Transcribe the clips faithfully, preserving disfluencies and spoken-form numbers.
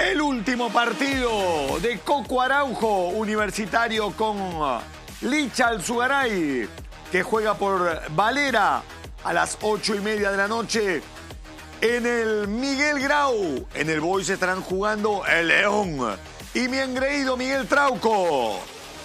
El último partido de Coco Araujo, Universitario con Licha Alzugaray, que juega por Valera a las ocho y media de la noche. En el Miguel Grau, en el Boys estarán jugando el León y mi engreído Miguel Trauco.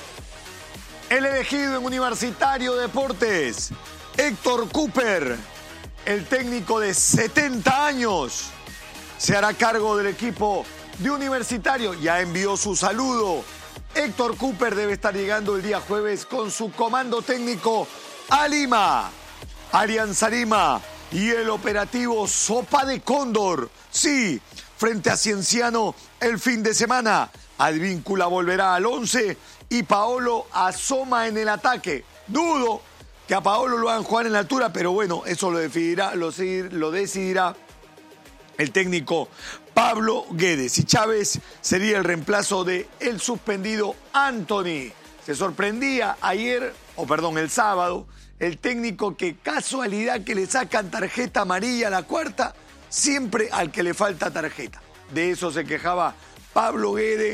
El elegido en Universitario Deportes, Héctor Cooper, el técnico de setenta años, se hará cargo del equipo de Universitario. Ya envió su saludo. Héctor Cooper debe estar llegando el día jueves con su comando técnico a Lima. Alianza Lima y el operativo Sopa de Cóndor. Sí, frente a Cienciano el fin de semana. Advíncula volverá al once y Paolo asoma en el ataque. Dudo que a Paolo lo hagan jugar en la altura, pero bueno, eso lo decidirá, lo, lo decidirá el técnico Pablo Guedes. Y Chávez sería el reemplazo de el suspendido Anthony. Se sorprendía ayer, o perdón, el sábado, el técnico que casualidad que le sacan tarjeta amarilla a la cuarta, siempre al que le falta tarjeta. De eso se quejaba Pablo Guedes,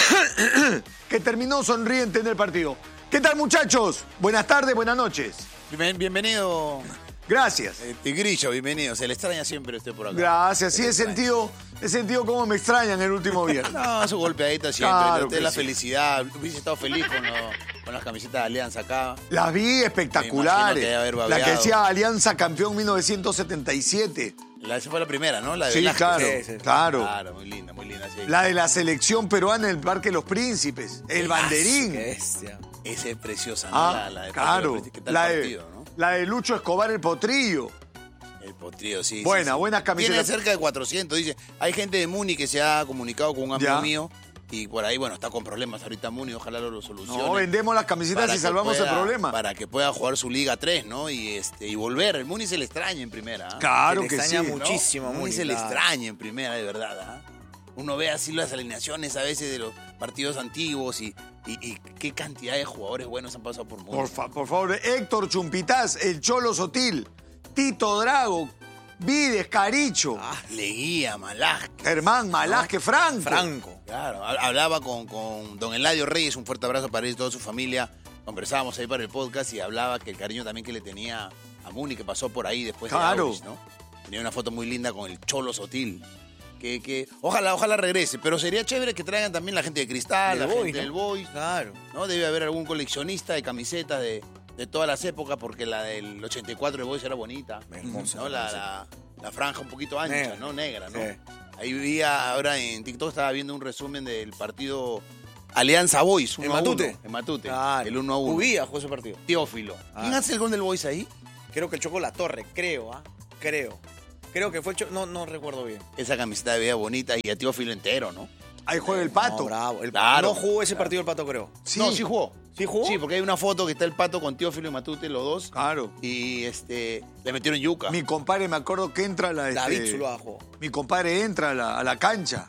que terminó sonriente en el partido. ¿Qué tal, muchachos? Buenas tardes, buenas noches. Bien, bienvenido. Gracias. Eh, Tigrillo, bienvenido. Se le extraña siempre usted por acá. Gracias. Sí, he sentido, he sentido cómo me extrañan el último viernes. No, su golpeadita siempre. Claro Usted que la sí. felicidad. Hubiese estado feliz con, lo, con las camisetas de Alianza acá. Las vi espectaculares. Me imagino que debe haber La babeado. que decía Alianza campeón mil novecientos setenta y siete. La, esa fue la primera, ¿no? La de Sí, Velázquez. claro, Sí, sí. claro. Claro, muy linda, muy linda. Sí. La de la selección peruana en el Parque Los Príncipes. El banderín. Qué bestia. Esa es preciosa, ¿no? Ah, la, la de claro. ¿Qué tal La de, partido, no? la de Lucho Escobar, el potrillo. El potrillo, sí. Buena, sí, sí. buenas camisetas. Tiene cerca de cuatrocientos, dice. Hay gente de Muni que se ha comunicado con un amigo Ya. mío y por ahí, bueno, está con problemas ahorita Muni, ojalá lo, lo solucione. No, vendemos las camisetas Para y que salvamos pueda- el problema. Para que pueda jugar su Liga tres, ¿no? Y este y volver. El Muni se le extraña en primera. ¿ah? Claro Se le que sí. extraña ¿no? muchísimo. Muni Muni, se le claro. extraña en primera, de verdad. ¿ah? Uno ve así las alineaciones a veces de los partidos antiguos y, y, y qué cantidad de jugadores buenos han pasado por Muni. Por, fa- por favor, Héctor Chumpitaz, el Cholo Sotil, Tito Drago, Vides, Caricho, Ah, Leguía, Malásquez. Germán, Malásquez, Franco. Franco. Claro, ha- hablaba con, con don Eladio Reyes, un fuerte abrazo para él y toda su familia. Conversábamos ahí para el podcast y hablaba que el cariño también que le tenía a Muni, que pasó por ahí después Claro. de Auris, ¿no? Tenía una foto muy linda con el Cholo Sotil. Que, que ojalá, ojalá regrese, pero sería chévere que traigan también la gente de Cristal, Del la Boys, gente ¿no? del Boys, Claro. ¿no? Debe haber algún coleccionista de camisetas de, de todas las épocas, porque la del ochenta y cuatro de Boys era bonita. Hermosa, ¿no? La, hermosa. la, la franja un poquito ancha, Negra. ¿no? Negra, ¿no? Sí. Ahí vivía, ahora en TikTok estaba viendo un resumen del partido Alianza Boys. ¿En uno a Matute? uno, En Matute. Claro. El uno a uno. Cubía jugó ese partido. Teófilo. Ah. ¿Quién hace el gol del Boys ahí? Creo que el Choco La Torre, creo, ¿ah? Creo. Creo que fue el Choco, no, no recuerdo bien. Esa camiseta de veía bonita y a Teófilo entero, ¿no? Ahí juega el Pato. No, bravo. El- Claro. No jugó ese partido el Pato, creo. Sí. No, sí jugó. ¿Sí jugó? Sí, porque hay una foto que está el Pato con Teófilo y Matute, los dos. Claro. Y este le metieron yuca. Mi compadre, me acuerdo que entra a la... David este, Zuluaga jugó. mi compadre entra a la, a la cancha.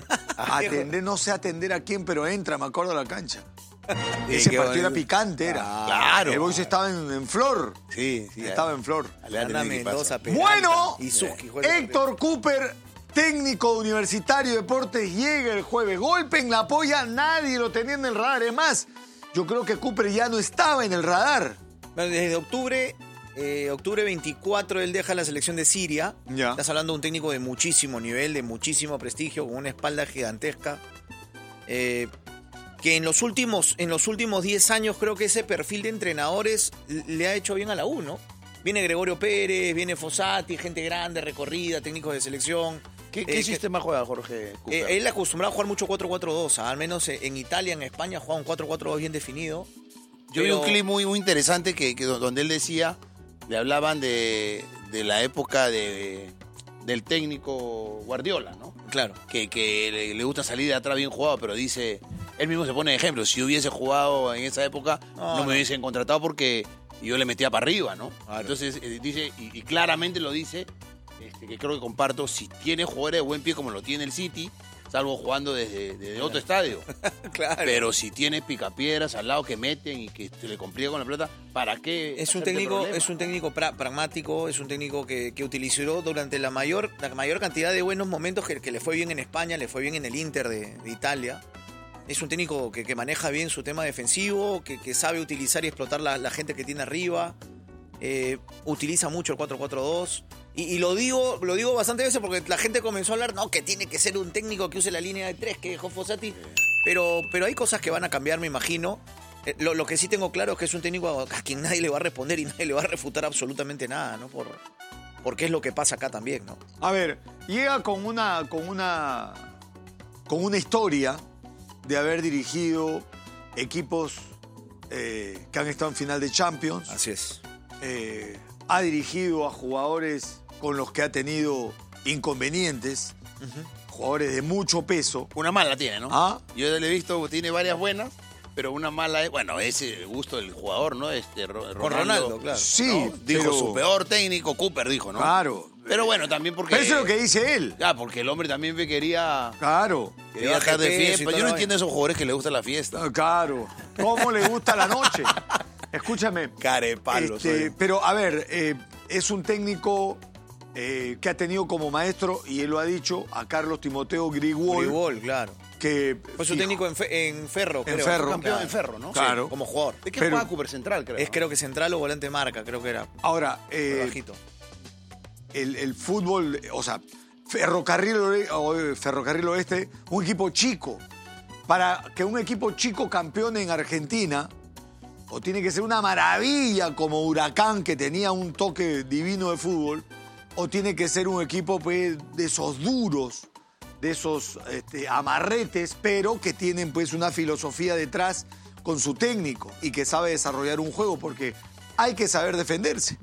A atender, no sé atender a quién, pero entra, me acuerdo, a la cancha. Ese qué partido era bonito. picante, era. Claro. El Boys estaba en, en flor. Sí, sí. Estaba en flor. Fernanda Mendoza, Peralta Bueno, y Suski jugó ese partido. Héctor Cooper, técnico de Universitario de Deportes, llega el jueves. Golpe en la polla, nadie lo tenía en el radar. Es más, yo creo que Cooper ya no estaba en el radar. Bueno, desde octubre, eh, octubre veinticuatro, él deja la selección de Siria. Ya. Estás hablando de un técnico de muchísimo nivel, de muchísimo prestigio, con una espalda gigantesca. Eh, que en los últimos en los últimos diez años creo que ese perfil de entrenadores le ha hecho bien a la U, ¿no? Viene Gregorio Pérez, viene Fossati, gente grande, recorrida, técnicos de selección. ¿Qué, Eh, qué que- sistema juega Jorge Cooper? Eh, él acostumbraba a jugar mucho cuatro cuatro dos, ¿ah? Al menos eh, en Italia, en España, juega un cuatro cuatro dos bien definido. Yo vi Pero- un clip muy, muy interesante que, que donde él decía, le hablaban de, de la época de, del técnico Guardiola, ¿no? Claro. Que, que le, le gusta salir de atrás bien jugado, pero dice, él mismo se pone de ejemplo, si hubiese jugado en esa época, no, No, me no. hubiesen contratado porque yo le metía para arriba, ¿no? Claro. Entonces eh, dice, y, y claramente lo dice, este, que creo que comparto, si tiene jugadores de buen pie como lo tiene el City, salvo jugando desde, desde otro estadio. Claro. Pero si tienes picapiedras al lado que meten y que se le complica con la pelota, ¿para qué? Es un hacerte técnico, problema? es un técnico pra- pragmático, es un técnico que, que utilizó durante la mayor, la mayor cantidad de buenos momentos que, que le fue bien en España, le fue bien en el Inter de, de Italia. Es un técnico que, que maneja bien su tema defensivo, que, que sabe utilizar y explotar la, la gente que tiene arriba. Eh, utiliza mucho el cuatro cuatro dos. Y, y lo digo lo digo bastante veces porque la gente comenzó a hablar, no, que tiene que ser un técnico que use la línea de tres que dejó Fossati. Pero, pero hay cosas que van a cambiar, me imagino. Eh, lo, lo que sí tengo claro es que es un técnico a, a quien nadie le va a responder y nadie le va a refutar absolutamente nada, ¿no? Por, porque es lo que pasa acá también, ¿no? A ver, llega con una, con una, con una historia de haber dirigido equipos eh, que han estado en final de Champions. Así es. Eh, ha dirigido a jugadores con los que ha tenido inconvenientes, uh-huh. jugadores de mucho peso. Una mala tiene, ¿no? ¿Ah? Yo le he visto, tiene varias buenas, pero una mala es, bueno, es el gusto del jugador, ¿no? Este, Ronaldo, Con Ronaldo, claro. Sí, ¿no? Dijo pero- su peor técnico, Cooper dijo, ¿no? Claro. Pero bueno, también porque... Pero eso es lo que dice él. Ya, porque el hombre también me quería... Claro. Quería baje estar de peso y fiesta. toda Yo no la entiendo a esos jugadores que les gusta la fiesta. Ah, Claro. ¿Cómo le gusta la noche? Escúchame. Carepalos. Este, oye. pero, a ver, eh, es un técnico eh, que ha tenido como maestro, y él lo ha dicho, a Carlos Timoteo Grigol, Grigol, claro. que... Fue su fijo, técnico en, fe- en Ferro, En creo. Ferro. Fue Campeón claro. en Ferro, ¿no? Claro. Sí, como jugador. ¿De qué Pero- juega Cooper Central, creo? Es creo que central o volante marca, creo que era. Ahora, eh, Bajito. el, el fútbol, o sea, Ferrocarril, Ore- o, eh, Ferrocarril Oeste, un equipo chico. Para que un equipo chico campeone en Argentina, o tiene que ser una maravilla como Huracán, que tenía un toque divino de fútbol, o tiene que ser un equipo pues, de esos duros, de esos este, amarretes, pero que tienen pues una filosofía detrás con su técnico y que sabe desarrollar un juego, porque hay que saber defenderse.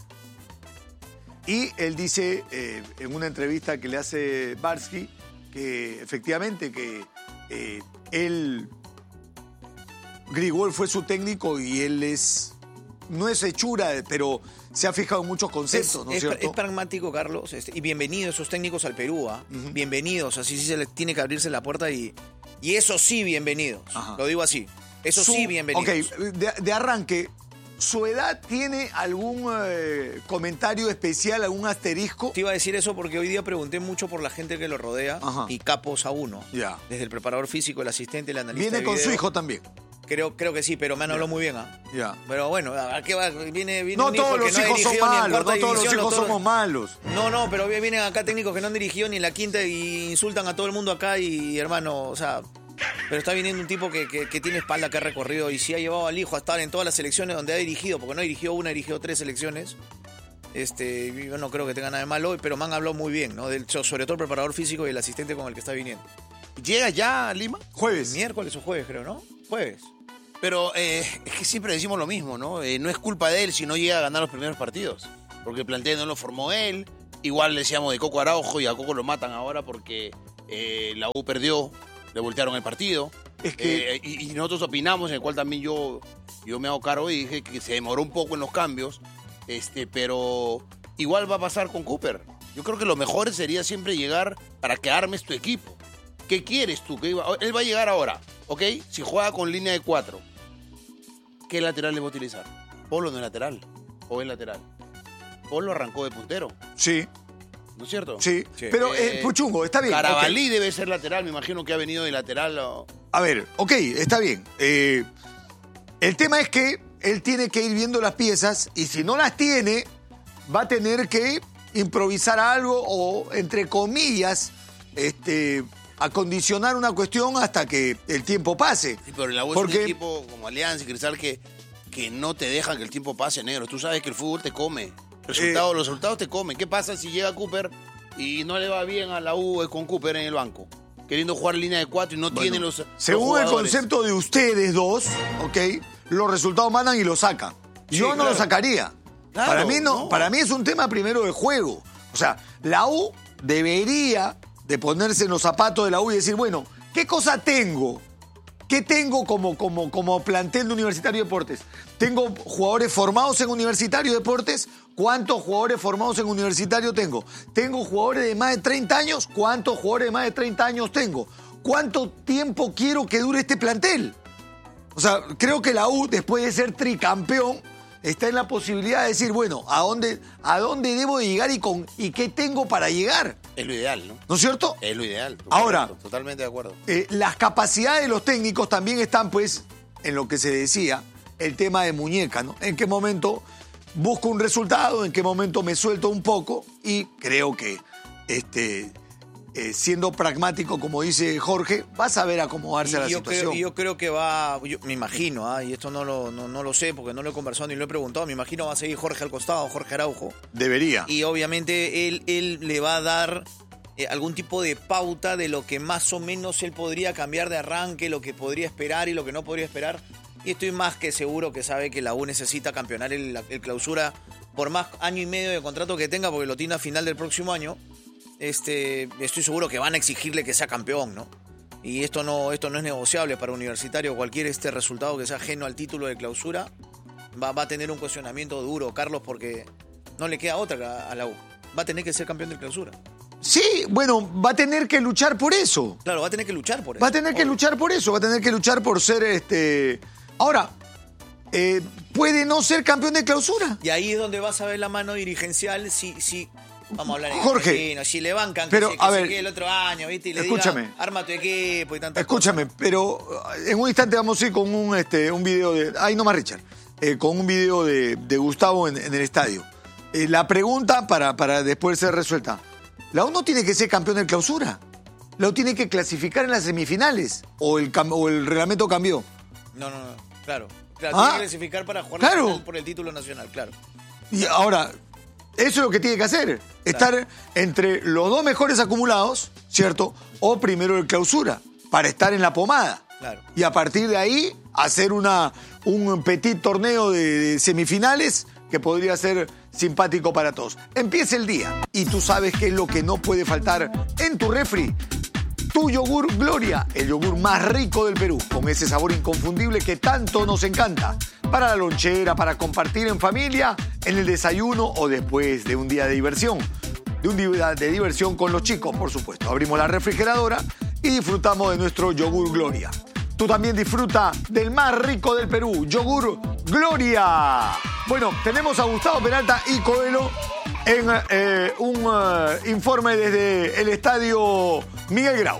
Y él dice eh, en una entrevista que le hace Barsky que efectivamente que eh, él, Grigol fue su técnico y él es, no es hechura, pero se ha fijado en muchos conceptos, Es, ¿no es es, cierto? es pragmático, Carlos, este, y bienvenidos esos técnicos al Perú, ¿ah? Ujú. Bienvenidos, así sí se les tiene que abrirse la puerta y, y eso sí, bienvenidos. Ajá. Lo digo así. Eso Su- sí, bienvenidos. Ok, de, de arranque, ¿su edad tiene algún eh, comentario especial, algún asterisco? Te iba a decir eso porque hoy día pregunté mucho por la gente que lo rodea Ajá. y capos a uno. Ya. Desde el preparador físico, el asistente, el analista. Viene de con su video. hijo también. Creo, creo que sí, pero me han hablado muy bien, ¿ah? Ya. Pero bueno, ¿a qué va? Viene, viene No un hijo todos que los no ha hijos son dirigido ni en malos, no cuarta todos los división, hijos no todos- somos malos. No, no, pero vienen acá técnicos que no han dirigido ni en la quinta y insultan a todo el mundo acá y, hermano, o sea... Pero está viniendo un tipo que, que, que tiene espalda, que ha recorrido y si ha llevado al hijo a estar en todas las selecciones donde ha dirigido, porque no ha dirigido una, ha dirigido tres selecciones. Este, yo no creo que tenga nada de malo, pero me han hablado muy bien, ¿no? Del, sobre todo el preparador físico y el asistente con el que está viniendo. ¿Llega ya a Lima? Jueves. Miércoles o jueves, creo, ¿no? Jueves. Pero eh, es que siempre decimos lo mismo, ¿no? Eh, no es culpa de él si no llega a ganar los primeros partidos. Porque el plantel no lo formó él. Igual le decíamos de Coco Araujo y a Coco lo matan ahora porque eh, la U perdió, le voltearon el partido. Es que- Eh, y, y nosotros opinamos, en el cual también yo, yo me hago cargo y dije que se demoró un poco en los cambios. Este, pero igual va a pasar con Cooper. Yo creo que lo mejor sería siempre llegar para que armes tu equipo. ¿Qué quieres tú? ¿Qué iba- Él va a llegar ahora, ¿ok? Si juega con línea de cuatro. ¿Qué lateral le va a utilizar? Polo no es lateral. ¿O es lateral? Polo arrancó de puntero, Sí, ¿no es cierto? sí. Sí. Pero, eh, Eh, Puchungo, está bien. Carabalí debe ser lateral, me imagino que ha venido de lateral. o- A ver, ok, está bien. Eh, el tema es que él tiene que ir viendo las piezas y si no las tiene, va a tener que improvisar algo o, entre comillas, este, acondicionar una cuestión hasta que el tiempo pase. Sí, pero la U es Porque- un equipo como Alianza y Cristal que, que no te dejan que el tiempo pase, negro. Tú sabes que el fútbol te come. Resultados, Eh, los resultados te comen. ¿Qué pasa si llega Cooper y no le va bien a la U con Cooper en el banco? Queriendo jugar línea de cuatro y no tiene los, los Según el jugadores. concepto de ustedes dos, ok, los resultados mandan y lo sacan. Sí, Yo no claro. lo sacaría. Claro, para mí no, no. para mí es un tema primero de juego. O sea, la U debería de ponerse en los zapatos de la U y decir, bueno, ¿qué cosa tengo? ¿Qué tengo como, como, como plantel de Universitario de Deportes? ¿Tengo jugadores formados en Universitario de Deportes? ¿Cuántos jugadores formados en Universitario tengo? ¿Tengo jugadores de más de treinta años? ¿Cuántos jugadores de más de treinta años tengo? ¿cuánto tiempo quiero que dure este plantel? O sea, creo que la U, después de ser tricampeón, está en la posibilidad de decir, bueno, ¿a dónde, a dónde debo de llegar y, con, y qué tengo para llegar? Es lo ideal, ¿no? ¿No es cierto? Es lo ideal. Ahora, totalmente de acuerdo. Eh, las capacidades de los técnicos también están, pues, en lo que se decía, el tema de muñeca, ¿no? En qué momento busco un resultado, en qué momento me suelto un poco y creo que, este, eh, siendo pragmático, como dice Jorge, va a saber acomodarse Y a la yo situación. Creo, yo creo que va, yo me imagino, ¿ah? y esto no lo, no, no lo sé porque no lo he conversado ni lo he preguntado, me imagino va a seguir Jorge al costado, Jorge Araujo. Debería. Y obviamente él, él le va a dar eh, algún tipo de pauta de lo que más o menos él podría cambiar de arranque, lo que podría esperar y lo que no podría esperar. Y estoy más que seguro que sabe que la U necesita campeonar el, el clausura por más año y medio de contrato que tenga, porque lo tiene a final del próximo año. Este, estoy seguro que van a exigirle que sea campeón, ¿no? Y esto no, esto no es negociable para Universitario. Cualquier este resultado que sea ajeno al título de clausura va, va a tener un cuestionamiento duro, Carlos, porque no le queda otra a la U. Va a tener que ser campeón de clausura. Sí, bueno, va a tener que luchar por eso. Claro, va a tener que luchar por eso. Va a tener que luchar por eso, va a tener que luchar por ser este. Ahora, eh, puede no ser campeón de clausura. Y ahí es donde vas a ver la mano dirigencial si, si vamos a hablar en Jorge, argentino, si le bancan pero, que, se, que a se ver, quede el otro año, ¿viste? Y le escúchame. diga, arma tu equipo y tantas Escúchame, cosas. pero en un instante vamos a ir con un, este, un video de. Ay, no más, Richard. Eh, con un video de, de Gustavo en, en el estadio. Eh, la pregunta, para, para después ser resuelta: la U no tiene que ser campeón de clausura. La U tiene que clasificar en las semifinales. O el, cam- o el reglamento cambió. No, no, no, claro. Claro, Ah, tiene que clasificar para jugar claro. la final por el título nacional, claro. Y ahora, eso es lo que tiene que hacer. Estar entre los dos mejores acumulados, ¿cierto? O primero el clausura, para estar en la pomada. Claro. Y a partir de ahí, hacer una, un petit torneo de, de semifinales que podría ser simpático para todos. Empieza el día y tú sabes qué es lo que no puede faltar en tu refri. Tu yogur Gloria, el yogur más rico del Perú, con ese sabor inconfundible que tanto nos encanta. Para la lonchera, para compartir en familia, en el desayuno o después de un día de diversión. De un día de diversión con los chicos, por supuesto. Abrimos la refrigeradora y disfrutamos de nuestro yogur Gloria. Tú también disfruta del más rico del Perú, yogur Gloria. Bueno, tenemos a Gustavo Peralta y Coelho en eh, un uh, informe desde el estadio Miguel Grau.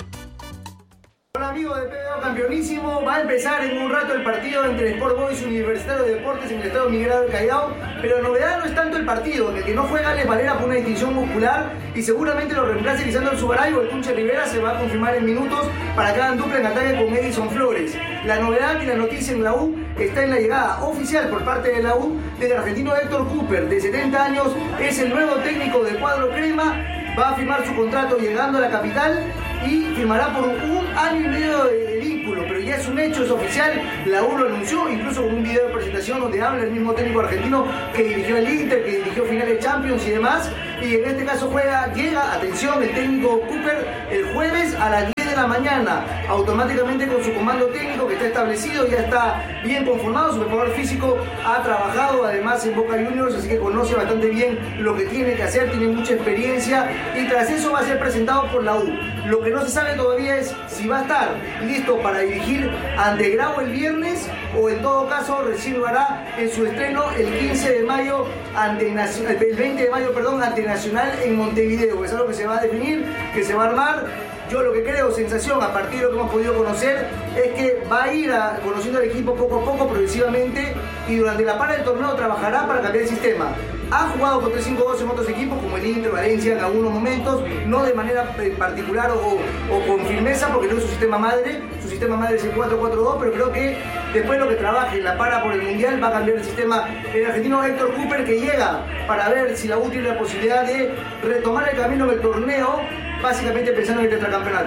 Hola amigos de P B O Campeonísimo, va a empezar en un rato el partido entre Sport Boys Universitario de Deportes en el estado Miguel Grau del Callao, pero la novedad no es tanto el partido, en el que no juega Alex Valera por una distinción muscular y seguramente lo reemplace Lisandro Zugaray o el Tunche Rivera se va a confirmar en minutos para que hagan dupla en ataque con Edison Flores. La novedad y la noticia en la U está en la llegada oficial por parte de la U del argentino Héctor Cooper, de setenta años, es el nuevo técnico del cuadro crema, va a firmar su contrato llegando a la capital y firmará por un año y medio de vínculo, pero ya es un hecho, es oficial, la U lo anunció, incluso con un video de presentación donde habla el mismo técnico argentino que dirigió el Inter, que dirigió finales Champions y demás, y en este caso juega, llega, atención, el técnico Cooper el jueves a las diez de la mañana, automáticamente con su comando técnico que está establecido, ya está bien conformado, su preparador físico ha trabajado además en Boca Juniors, así que conoce bastante bien lo que tiene que hacer, tiene mucha experiencia y tras eso va a ser presentado por la U. Lo que no se sabe todavía es si va a estar listo para dirigir ante Grau el viernes o en todo caso recién lo hará en su estreno el quince de mayo ante el veinte de mayo, perdón, ante Nacional en Montevideo. Eso es lo que se va a definir, que se va a armar. Yo lo que creo, sensación, a partir de lo que hemos podido conocer, es que va a ir a, conociendo al equipo poco a poco, progresivamente, y durante la para del torneo trabajará para cambiar el sistema. Ha jugado con tres cinco dos en otros equipos, como el Inter, Valencia, en algunos momentos, no de manera particular o, o con firmeza, porque no es su sistema madre, su sistema madre es el cuatro cuatro dos, pero creo que después lo que trabaje en la para por el Mundial va a cambiar el sistema. El argentino Héctor Cooper, que llega para ver si la U tiene la posibilidad de retomar el camino del torneo, básicamente pensando en el tetracampeonato.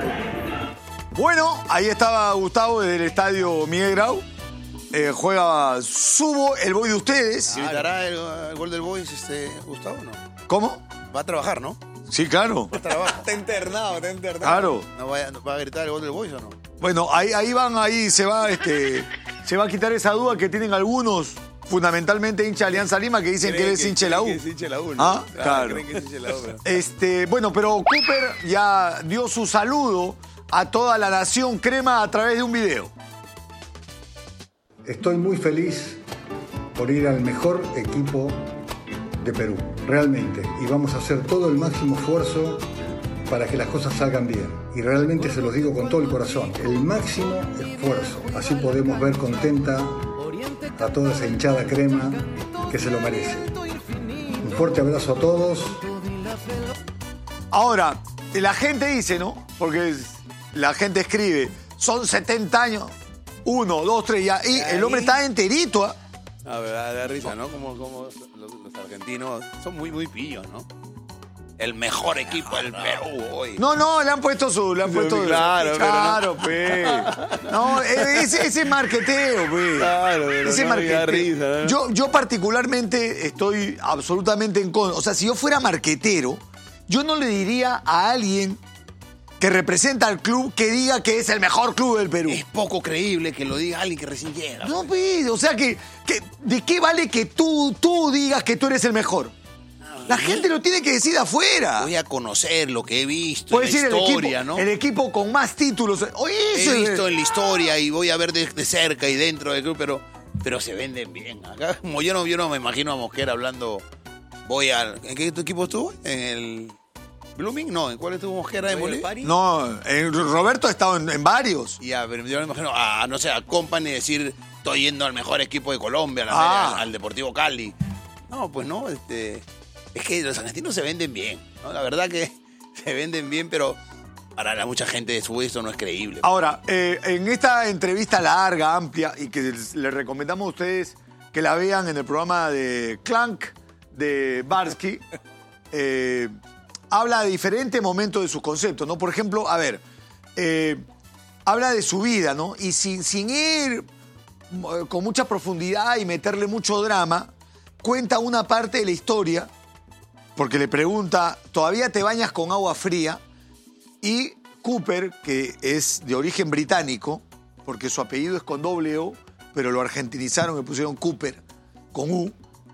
Bueno, ahí estaba Gustavo desde el estadio Miguel Grau. Eh, juega Subo, el boy de ustedes. ¿Gritará el, el gol del Boys, este, Gustavo, no? ¿Cómo? Va a trabajar, ¿no? Sí, claro. Trabaja. Está internado, está internado. Claro. ¿No va, a, ¿Va a gritar el gol del Boys o no? Bueno, ahí, ahí van, ahí se va, este, se va a quitar esa duda que tienen algunos, fundamentalmente hincha de Alianza Lima, que dicen que él es hincha de la U. Que es hincha de la U, ¿no? Ah, claro. Creen que es hincha de la U, pero... Este, bueno, pero Cooper ya dio su saludo a toda la nación crema a través de un video. Estoy muy feliz por ir al mejor equipo de Perú, realmente. Y vamos a hacer todo el máximo esfuerzo para que las cosas salgan bien. Y realmente se los digo con todo el corazón, el máximo esfuerzo. Así podemos ver contenta a toda esa hinchada crema que se lo merece. Un fuerte abrazo a todos. Ahora, la gente dice, ¿no? Porque la gente escribe, son setenta años, uno, dos, tres, ya. Y el hombre está enterito, ¿eh? A ver, da, da risa, ¿no? Como, como los, los argentinos son muy, muy pillos, ¿no? El mejor equipo del Perú hoy. No, no, le han puesto su... Le han puesto claro, claro, pues. No, ese, ese marqueteo, pues. Claro, pero ese no, marqueteo. risa, ¿no? Yo, yo particularmente estoy absolutamente en contra. O sea, si yo fuera marquetero, yo no le diría a alguien que representa al club que diga que es el mejor club del Perú. Es poco creíble que lo diga alguien que recién llega. No, pues, o sea, que, que ¿de qué vale que tú, tú digas que tú eres el mejor? La gente lo tiene que decir de afuera. Voy a conocer lo que he visto Puede en la decir historia, el equipo, ¿no? el equipo con más títulos. Oye, He ese- visto en la historia y voy a ver de, de cerca y dentro del club, pero, pero se venden bien. Acá, como yo no, yo no me imagino a Mosquera hablando, voy al... ¿En qué equipo estuvo? ¿En el Blooming? No, ¿en cuál estuvo Mosquera de Bolivia? No, eh, Roberto ha estado en, en varios. Y a ver, yo me imagino a, no sé, a Company decir, estoy yendo al mejor equipo de Colombia, a la Ah. al, al Deportivo Cali. No, pues no, este... Es que los argentinos se venden bien, ¿no? La verdad que se venden bien, pero para la mucha gente de su esto no es creíble. Ahora, eh, en esta entrevista larga, amplia, y que les, les recomendamos a ustedes que la vean en el programa de Clank de Barsky, eh, habla de diferentes momentos de sus conceptos, ¿no? Por ejemplo, a ver, eh, habla de su vida, ¿no? Y sin, sin ir eh, con mucha profundidad y meterle mucho drama, cuenta una parte de la historia, porque le pregunta, ¿todavía te bañas con agua fría? Y Cooper, que es de origen británico, porque su apellido es con doble O, pero lo argentinizaron y pusieron Cooper con U.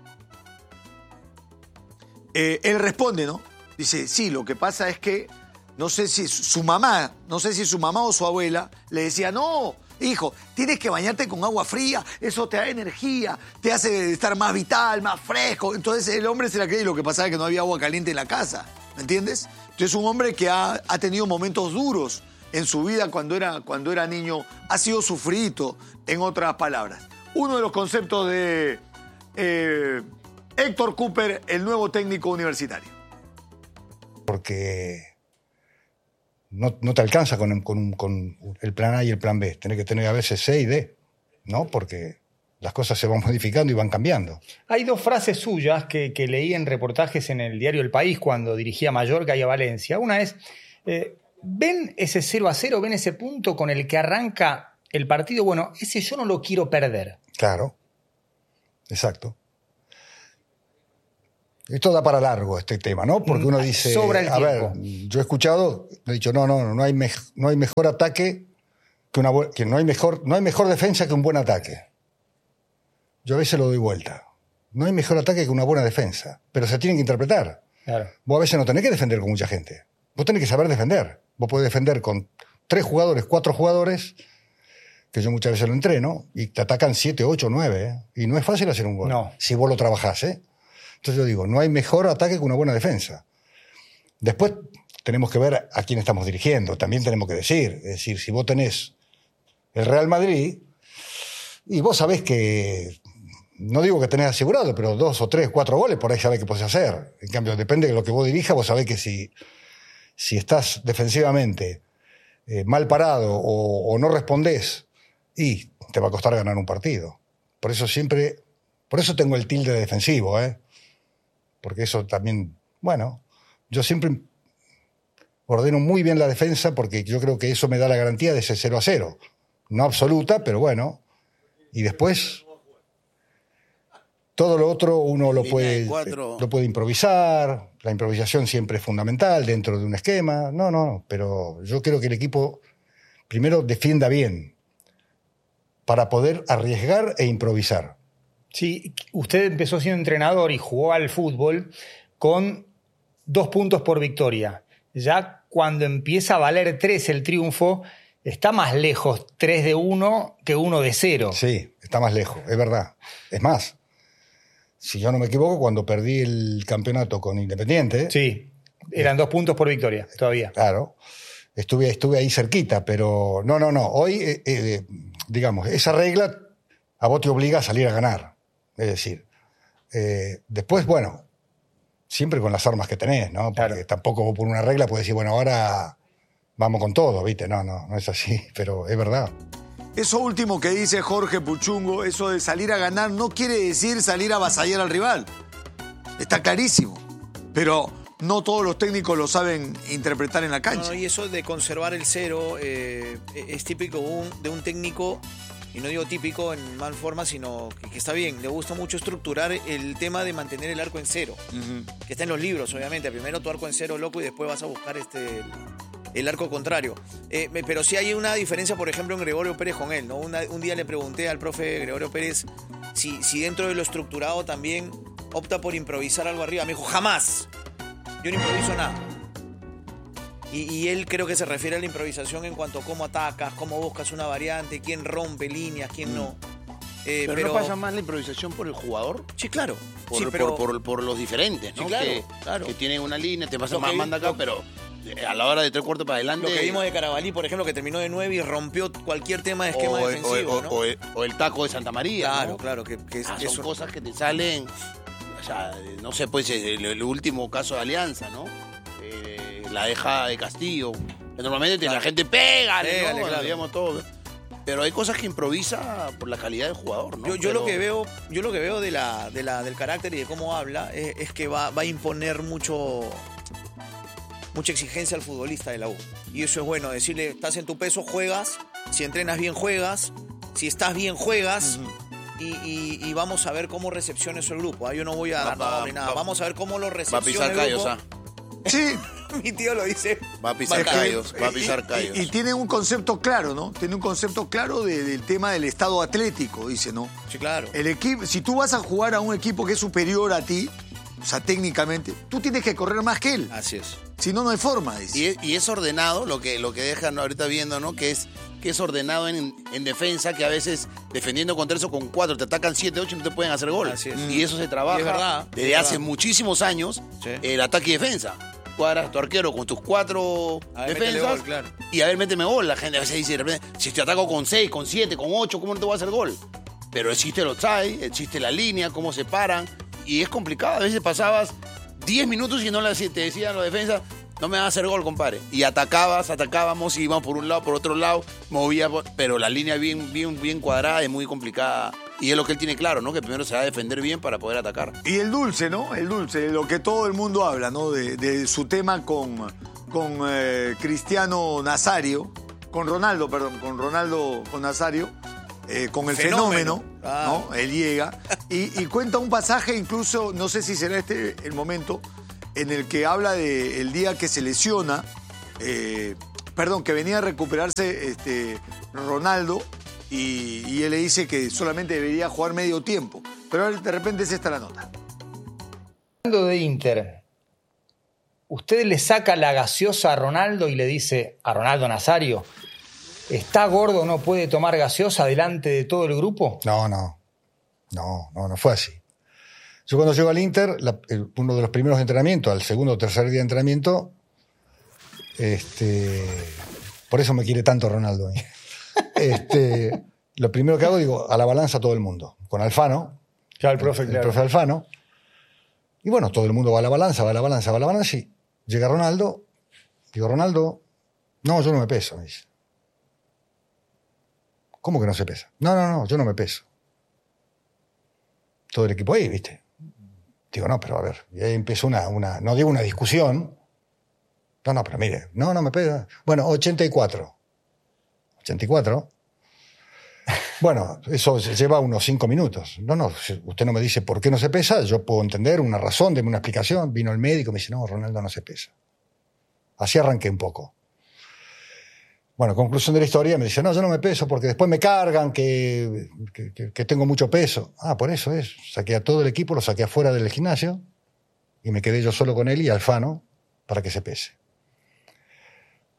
Eh, él responde, ¿no? Dice, sí, lo que pasa es que no sé si su mamá, no sé si su mamá o su abuela le decía, no, hijo, tienes que bañarte con agua fría, eso te da energía, te hace estar más vital, más fresco. Entonces el hombre se la cree y lo que pasaba es que no había agua caliente en la casa, ¿me entiendes? Entonces un hombre que ha, ha tenido momentos duros en su vida cuando era, cuando era niño, ha sido sufrido, en otras palabras. Uno de los conceptos de eh, Héctor Cooper, el nuevo técnico universitario. Porque no, no te alcanza con, con, con el plan A y el plan B. Tenés que tener a veces C y D, ¿no? Porque las cosas se van modificando y van cambiando. Hay dos frases suyas que, que leí en reportajes en el diario El País cuando dirigía a Mallorca y a Valencia. Una es, eh, ¿ven ese cero a cero, ven ese punto con el que arranca el partido? Bueno, ese yo no lo quiero perder. Claro, exacto. Esto da para largo este tema, ¿no? Porque uno dice, Sobra el a ver, tiempo. yo he escuchado, he dicho, no, no, no hay, me, no hay mejor ataque que una bu- que no hay mejor, no hay mejor defensa que un buen ataque. Yo a veces lo doy vuelta. No hay mejor ataque que una buena defensa, pero se tiene que interpretar. Claro. Vos a veces no tenés que defender con mucha gente. Vos tenés que saber defender. Vos podés defender con tres jugadores, cuatro jugadores, que yo muchas veces lo entreno, y te atacan siete, ocho, nueve. ¿eh? Y no es fácil hacer un gol. No. Si vos lo trabajás, ¿eh? Entonces yo digo, no hay mejor ataque que una buena defensa. Después tenemos que ver a quién estamos dirigiendo. También tenemos que decir. Es decir, si vos tenés el Real Madrid, y vos sabés que, no digo que tenés asegurado, pero dos o tres, cuatro goles, por ahí sabés que podés hacer. En cambio, depende de lo que vos dirijas, vos sabés que si, si estás defensivamente eh, mal parado o, o no respondés, y te va a costar ganar un partido. Por eso siempre, por eso tengo el tilde defensivo, ¿eh? Porque eso también, bueno, yo siempre ordeno muy bien la defensa porque yo creo que eso me da la garantía de ese cero a cero. No absoluta, pero bueno. Y después, todo lo otro uno lo Línea puede, de cuatro. lo puede improvisar. La improvisación siempre es fundamental dentro de un esquema. No, no, pero yo creo que el equipo primero defienda bien para poder arriesgar e improvisar. Sí, usted empezó siendo entrenador y jugó al fútbol con dos puntos por victoria. Ya cuando empieza a valer tres el triunfo, está más lejos tres de uno que uno de cero. Sí, está más lejos, es verdad. Es más, si yo no me equivoco, cuando perdí el campeonato con Independiente... Sí, eran dos puntos por victoria todavía. Claro, estuve, estuve ahí cerquita, pero no, no, no. Hoy, eh, eh, digamos, esa regla a vos te obliga a salir a ganar. Es decir, eh, después, bueno, siempre con las armas que tenés, ¿no? Porque Claro. tampoco vos por una regla puedes decir, bueno, ahora vamos con todo, ¿viste? No, no, no es así, pero es verdad. Eso último que dice Jorge Puchungo, eso de salir a ganar, no quiere decir salir a avasallar al rival. Está clarísimo. Pero no todos los técnicos lo saben interpretar en la cancha. No, no, y eso de conservar el cero eh, es típico un- de un técnico, y no digo típico en mal forma, sino que, que está bien. Le gusta mucho estructurar el tema de mantener el arco en cero, Ujú. que está en los libros, obviamente. Primero tu arco en cero, loco, y después vas a buscar este el, el arco contrario. Eh, pero sí hay una diferencia, por ejemplo, en Gregorio Pérez con él, ¿no? Una- un día le pregunté al profe Gregorio Pérez si, si dentro de lo estructurado también opta por improvisar algo arriba. Me dijo, jamás. Yo no improviso nada. Y, y él creo que se refiere a la improvisación en cuanto a cómo atacas, cómo buscas una variante, quién rompe líneas, quién no. Eh, Pero, no pasa más la improvisación por el jugador, Sí, claro. por, sí, pero, por, por, por los diferentes, ¿no? Sí, claro, que, claro. que tienen una línea, te pasa Lo más, que- manda acá, lo- pero eh, a la hora de tres cuartos para adelante... lo que vimos de Carabalí, por ejemplo, que terminó de nueve y rompió cualquier tema de esquema o, defensivo, o- ¿no? o- o- o el taco de Santa María, claro, ¿no? claro, que, que es, Ah, son eso- cosas que te salen, o sea, no sé, pues el, el último caso de Alianza, ¿no? Eh, la deja de Castillo. Que normalmente Claro. la gente pégale, Pégale, ¿no? claro. Digamos todo. Pero hay cosas que improvisa por la calidad del jugador, ¿no? Yo, yo Pero- lo que veo, yo lo que veo de la, de la, del carácter y de cómo habla es, es que va, va a imponer mucho, mucha exigencia al futbolista de la U. Y eso es bueno, decirle, estás en tu peso, juegas, si entrenas bien, juegas, si estás bien, juegas. Y, y- y vamos a ver cómo recepciona eso el grupo. ¿ah? Yo no voy a Va- dar va- nombre ni nada. va- Vamos a ver cómo lo Va a recepciona pisar el callos, grupo. ¿ah? Sí. Mi tío lo dice. Va a pisar Es que- callos, va a pisar y- y- callos. Y, tiene un concepto claro, ¿no? Tiene un concepto claro de- del tema del estado atlético, dice, ¿no? Sí, claro. El equipo, si tú vas a jugar a un equipo que es superior a ti, o sea, técnicamente, tú tienes que correr más que él. Así es. Si no, no hay forma, dice. Y es, y es ordenado, lo que, lo que dejan ahorita viendo, ¿no? Que es, que es ordenado en, en defensa, que a veces defendiendo con tres o con cuatro te atacan siete, ocho y no te pueden hacer gol. Así es. Y eso se trabaja Y es verdad, desde es hace verdad. muchísimos años, Sí. el ataque y defensa. Cuadras tu arquero con tus cuatro A ver, métele defensas gol, claro. y a ver, méteme gol. La gente a veces dice, de repente, si te ataco con seis, con siete, con ocho, ¿cómo no te voy a hacer gol? Pero existe el offside, existe la línea, cómo se paran, y es complicado. A veces pasabas diez minutos y no le te decían los defensas, no me van a hacer gol, compadre. Y atacabas, atacábamos, y íbamos por un lado, por otro lado, movía, por- pero la línea bien, bien, bien cuadrada es muy complicada. Y es lo que él tiene claro, ¿no? Que primero se va a defender bien para poder atacar. Y el dulce, ¿no? El dulce, lo que todo el mundo habla, ¿no? De, de su tema con, con eh, Cristiano Nazario, con Ronaldo, perdón, con Ronaldo, con Nazario, eh, con el Fenómeno. fenómeno, Ah. ¿no? Él llega y, y cuenta un pasaje, incluso, no sé si será este el momento, en el que habla de el día que se lesiona, eh, perdón, que venía a recuperarse este, Ronaldo. Y, y él le dice que solamente debería jugar medio tiempo. Pero de repente es esta la nota. Hablando de Inter, usted le saca la gaseosa a Ronaldo y le dice a Ronaldo Nazario, ¿está gordo, no puede tomar gaseosa delante de todo el grupo? No, no. No, no, no fue así. Yo cuando llego al Inter, la- el- uno de los primeros entrenamientos, al segundo o tercer día de entrenamiento, este, por eso me quiere tanto Ronaldo. ¿eh? Este, lo primero que hago, digo, a la balanza todo el mundo. Con Alfano, Claro, el profe, el claro. profe Alfano. Y bueno, todo el mundo va a la balanza, va a la balanza, va a la balanza. Y llega Ronaldo. Digo, Ronaldo, no, yo no me peso. Me dice. ¿Cómo que no se pesa? No, no, no, yo no me peso. Todo el equipo ahí, ¿viste? Digo, no, pero a ver. Y ahí empezó una, una, no digo una discusión. No, no, pero mire, no, no me pesa. Bueno, ochenta y cuatro. ochenta y cuatro. Bueno, eso se lleva unos cinco minutos. No, no, si usted no me dice por qué no se pesa, yo puedo entender una razón, deme una explicación. Vino el médico y me dice, no, Ronaldo no se pesa. Así arranqué un poco. Bueno, conclusión de la historia, me dice, no, yo no me peso porque después me cargan que, que, que- que tengo mucho peso. Ah, por eso es. Saqué a todo el equipo, lo saqué afuera del gimnasio y me quedé yo solo con él y Alfano para que se pese.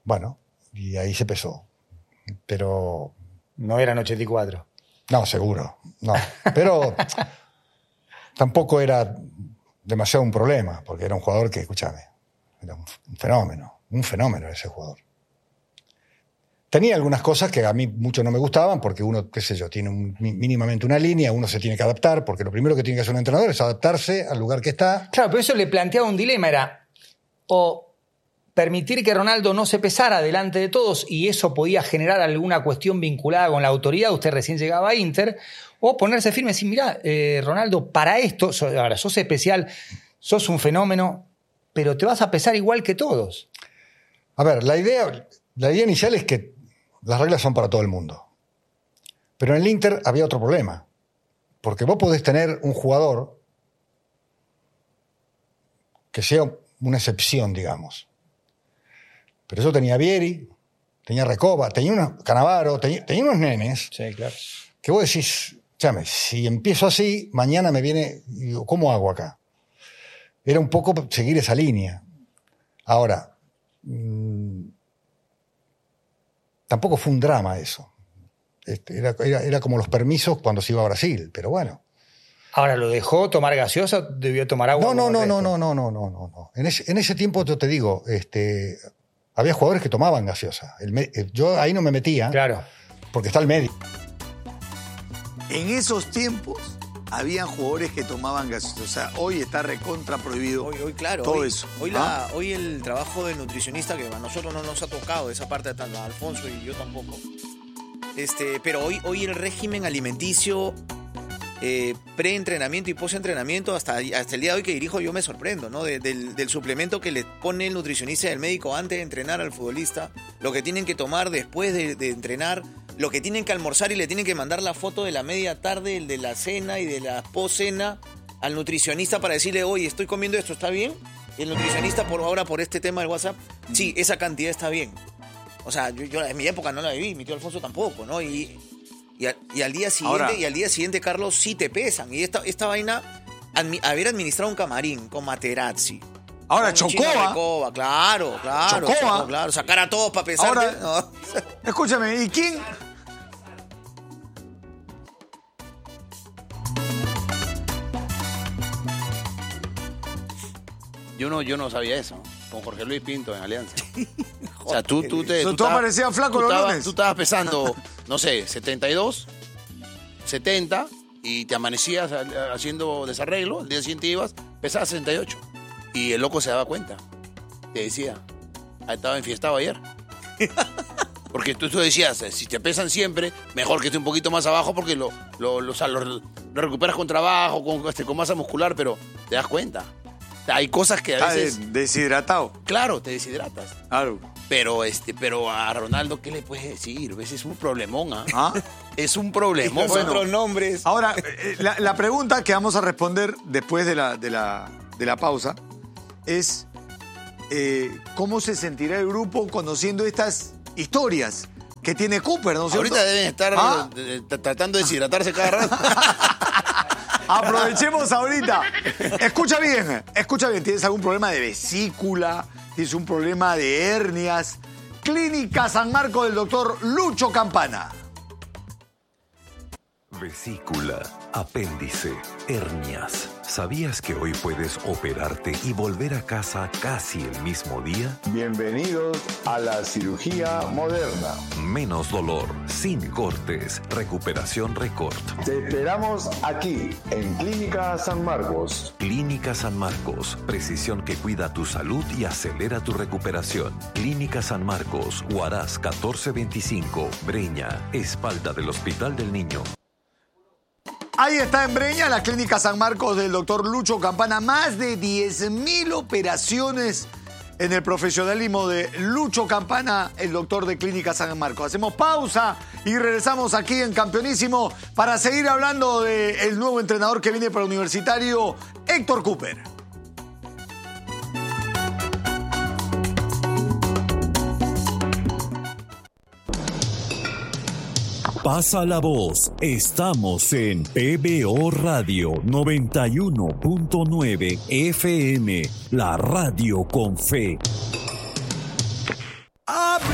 Bueno, y ahí se pesó. Pero... No eran ochenta y cuatro. No, seguro, no. Pero tampoco era demasiado un problema, porque era un jugador que, escúchame, era un fenómeno, un fenómeno ese jugador. Tenía algunas cosas que a mí mucho no me gustaban, porque uno, qué sé yo, tiene un, mínimamente una línea, uno se tiene que adaptar, porque lo primero que tiene que hacer un entrenador es adaptarse al lugar que está. Claro, pero eso le planteaba un dilema, era o permitir que Ronaldo no se pesara delante de todos y eso podía generar alguna cuestión vinculada con la autoridad, usted recién llegaba a Inter, o ponerse firme y decir, mirá, eh, Ronaldo, para esto, ahora sos especial, sos un fenómeno, pero te vas a pesar igual que todos. A ver, la idea, la idea inicial es que las reglas son para todo el mundo. Pero en el Inter había otro problema, porque vos podés tener un jugador que sea una excepción, digamos. Pero eso tenía Vieri, tenía Recoba, tenía unos Cannavaro, tenía, tenía unos nenes. Sí, claro. Que vos decís, chame, si empiezo así, mañana me viene, y digo, ¿cómo hago acá? Era un poco seguir esa línea. Ahora, mmm, tampoco fue un drama eso. Este, era, era, era como los permisos cuando se iba a Brasil, pero bueno. Ahora, ¿lo dejó tomar gaseosa? ¿Debió tomar agua? No, no, no, no, no, no, no, no, no. En ese, en ese tiempo, yo te digo, este... había jugadores que tomaban gaseosa. El, yo ahí no me metía. Claro. Porque está el médico. En esos tiempos habían jugadores que tomaban gaseosa. O sea, hoy está recontra prohibido. Hoy, hoy claro. Todo hoy, eso. Hoy, ¿Ah? la, hoy el trabajo del nutricionista, que a nosotros no nos ha tocado esa parte de tal, a Alfonso y yo tampoco. Este, pero hoy, hoy el régimen alimenticio, eh, pre-entrenamiento y post-entrenamiento, hasta, hasta el día de hoy que dirijo, yo me sorprendo, ¿no? De, del, del suplemento que le pone el nutricionista y el médico antes de entrenar al futbolista, lo que tienen que tomar después de, de entrenar, lo que tienen que almorzar y le tienen que mandar la foto de la media tarde, el de la cena y de la post-cena al nutricionista para decirle, oye, estoy comiendo esto, ¿está bien? Y el nutricionista, por ahora, por este tema del WhatsApp, sí, esa cantidad está bien. O sea, yo, yo en mi época no la viví, mi tío Alfonso tampoco, ¿no? Y, y, a, y al día siguiente, Ahora, y al día siguiente, Carlos, sí te pesan. Y esta, esta vaina, admi, haber administrado un camarín con Materazzi. Ahora, con Chocoa. Recoba, claro, claro. Chocoa. Choco, claro, sacar a todos para pesar. Ahora, ¿no? Escúchame, ¿y quién? Yo no, yo no sabía eso. Con Jorge Luis Pinto en Alianza. O sea, tú, tú te. Tú, tú aparecías flaco tú los estabas, lunes. Tú estabas pesando, no sé, setenta y dos, setenta, y te amanecías haciendo desarreglo. El día siguiente ibas, pesabas sesenta y ocho. Y el loco se daba cuenta. Te decía, ah, estaba enfiestado ayer. Porque tú, tú decías, si te pesan siempre, mejor que esté un poquito más abajo porque lo, lo, lo, o sea, lo, lo recuperas con trabajo, con, este, con masa muscular, pero te das cuenta. Hay cosas que a veces... Ah, deshidratado. Claro, te deshidratas. Claro. Pero, este, pero a Ronaldo, ¿qué le puedes decir? A veces es un problemón, ¿ah? ¿Ah? Es un problemón. Bueno, otros nombres. Ahora, eh, la, la pregunta que vamos a responder después de la, de la, de la pausa es eh, ¿cómo se sentirá el grupo conociendo estas historias que tiene Cooper, ¿no es cierto? Ahorita deben estar ¿Ah? eh, tratando de deshidratarse cada rato. Aprovechemos ahorita. Escucha bien, escucha bien. ¿Tienes algún problema de vesícula? ¿Tienes un problema de hernias? Clínica San Marcos del doctor Lucho Campana. Vesícula, apéndice, hernias. ¿Sabías que hoy puedes operarte y volver a casa casi el mismo día? Bienvenidos a la cirugía moderna. Menos dolor, sin cortes, recuperación récord. Te esperamos aquí, en Clínica San Marcos. Clínica San Marcos, precisión que cuida tu salud y acelera tu recuperación. Clínica San Marcos, Huaraz catorce veinticinco, Breña, espalda del Hospital del Niño. Ahí está en Breña, la Clínica San Marcos del doctor Lucho Campana. Más de diez mil operaciones en el profesionalismo de Lucho Campana, el doctor de Clínica San Marcos. Hacemos pausa y regresamos aquí en Campeonísimo para seguir hablando del nuevo entrenador que viene para Universitario, Héctor Cooper. Pasa la voz, estamos en P B O Radio noventa y uno punto nueve F M, la radio con fe. ¡A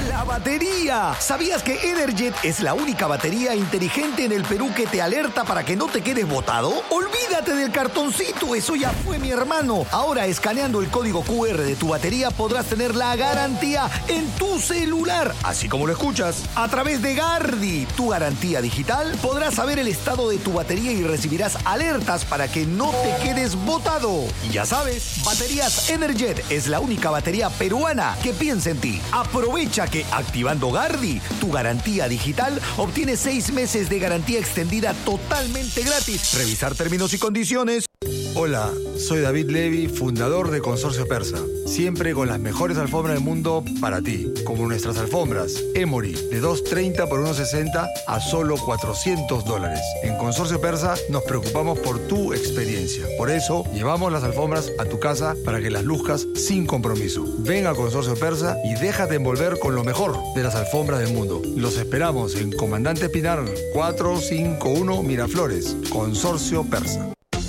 batería. ¿Sabías que Energet es la única batería inteligente en el Perú que te alerta para que no te quedes botado? Olvídate del cartoncito, eso ya fue, mi hermano. Ahora, escaneando el código cu erre de tu batería podrás tener la garantía en tu celular, así como lo escuchas. A través de Gardi, tu garantía digital, podrás saber el estado de tu batería y recibirás alertas para que no te quedes botado. Y ya sabes, Baterías Energet es la única batería peruana que piensa en ti. Aprovecha que activando Gardi, tu garantía digital, obtienes seis meses de garantía extendida totalmente gratis. Revisar términos y condiciones. Hola, soy David Levy, fundador de Consorcio Persa. Siempre con las mejores alfombras del mundo para ti, como nuestras alfombras Emory de dos treinta por uno sesenta a solo cuatrocientos dólares. En Consorcio Persa nos preocupamos por tu experiencia. Por eso llevamos las alfombras a tu casa para que las luzcas sin compromiso. Ven a Consorcio Persa y déjate envolver con lo mejor de las alfombras del mundo. Los esperamos en Comandante Pinar cuatrocientos cincuenta y uno Miraflores. Consorcio Persa.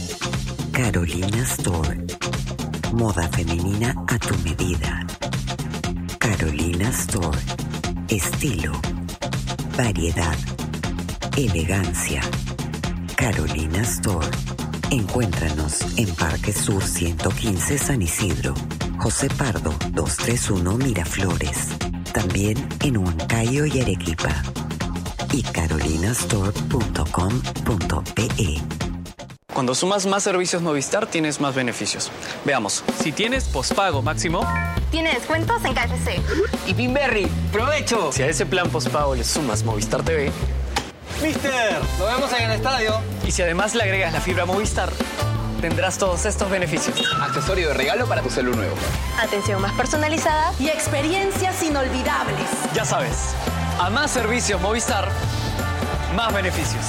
Carolina Store. Moda femenina a tu medida. Carolina Store. Estilo, variedad, elegancia. Carolina Store. Encuéntranos en Parque Sur ciento quince San Isidro, José Pardo doscientos treinta y uno Miraflores. También en Huancayo y Arequipa. Y carolinastore punto com punto pe. Cuando sumas más servicios Movistar, tienes más beneficios. Veamos. Si tienes pospago máximo, tiene descuentos en K F C. Y Pinberry, ¡provecho! Si a ese plan pospago le sumas Movistar T V, ¡Mister! ¡Nos vemos en el estadio! Y si además le agregas la fibra Movistar, tendrás todos estos beneficios. Accesorio de regalo para tu celu nuevo. Atención más personalizada y experiencias inolvidables. Ya sabes, a más servicios Movistar, más beneficios.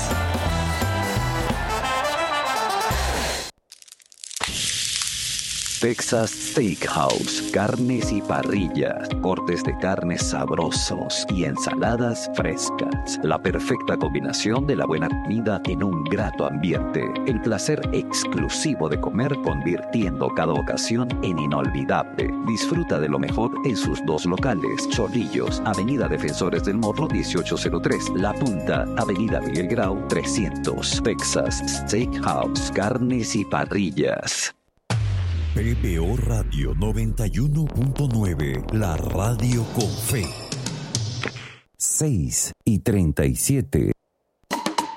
Texas Steakhouse, carnes y parrillas, cortes de carne sabrosos y ensaladas frescas. La perfecta combinación de la buena comida en un grato ambiente. El placer exclusivo de comer convirtiendo cada ocasión en inolvidable. Disfruta de lo mejor en sus dos locales. Chorrillos, Avenida Defensores del Morro dieciocho cero tres. La Punta, Avenida Miguel Grau trescientos. Texas Steakhouse, carnes y parrillas. P B O Radio noventa y uno punto nueve, la radio con fe. seis y treinta y siete.